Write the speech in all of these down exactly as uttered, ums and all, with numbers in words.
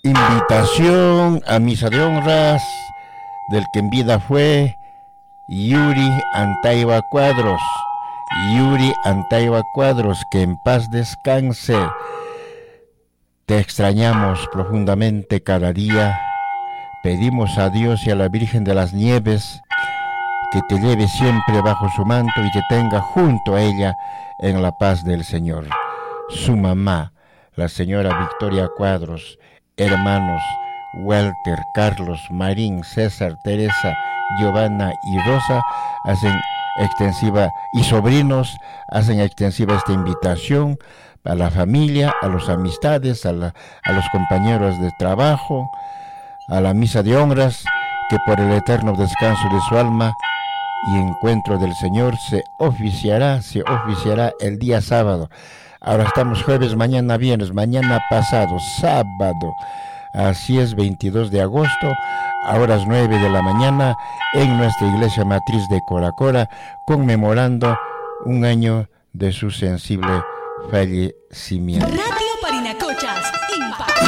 Invitación a misa de honras del que en vida fue Yuri Antaiba Cuadros. Yuri Antaiba Cuadros, que en paz descanse. Te extrañamos profundamente cada día. Pedimos a Dios y a la Virgen de las Nieves que te lleve siempre bajo su manto y te tenga junto a ella en la paz del Señor. Su mamá, la señora Victoria Cuadros, hermanos Walter, Carlos, Marín, César, Teresa, Giovanna y Rosa hacen extensiva, y sobrinos hacen extensiva esta invitación a la familia, a las amistades, a, la, a los compañeros de trabajo, a la misa de honras, que por el eterno descanso de su alma y encuentro del Señor se oficiará, se oficiará el día sábado. Ahora estamos jueves, mañana viernes, mañana pasado, sábado. Así es, veintidós de agosto, a horas nueve de la mañana, en nuestra iglesia matriz de Coracora, conmemorando un año de su sensible fallecimiento. Radio Parinacochas, Impact.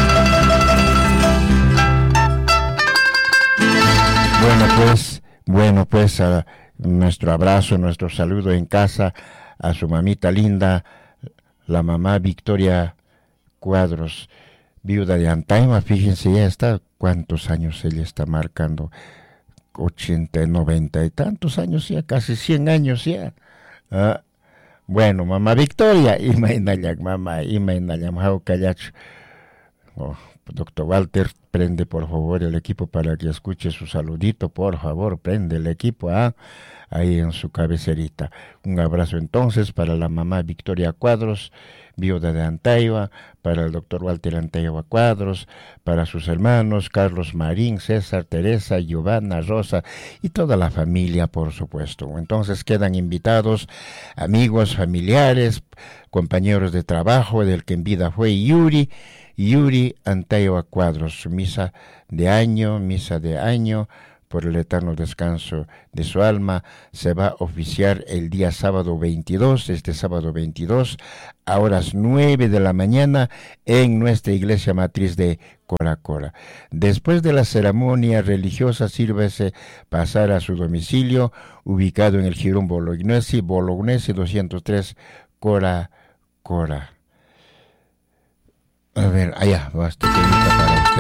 Bueno, pues, bueno, pues, a nuestro abrazo, nuestro saludo en casa a su mamita linda, la mamá Victoria Cuadros, viuda de Antaima. Fíjense, ya está, cuántos años ella está marcando, ochenta, noventa y tantos años ya, casi cien años ya. Ah, bueno, mamá Victoria, ima inayak, mamá, ima inayak, mau kayacho. Oh, doctor Walter, prende por favor el equipo para que escuche su saludito, por favor, prende el equipo, ¿ah? Ahí en su cabecerita. Un abrazo entonces para la mamá Victoria Cuadros, viuda de Antaiba, para el doctor Walter Antaiba Cuadros, para sus hermanos Carlos, Marín, César, Teresa, Giovanna, Rosa y toda la familia, por supuesto. Entonces quedan invitados amigos, familiares, compañeros de trabajo, del que en vida fue Yuri, Yuri Antaiba Cuadros. Su misa de año, misa de año, por el eterno descanso de su alma, se va a oficiar el día sábado veintidós, este sábado veintidós, a horas nueve de la mañana, en nuestra iglesia matriz de Coracora. Después de la ceremonia religiosa, sírvese pasar a su domicilio, ubicado en el Jirón Bolognesi, Bolognesi doscientos tres, Coracora. A ver, allá, basta, para usted.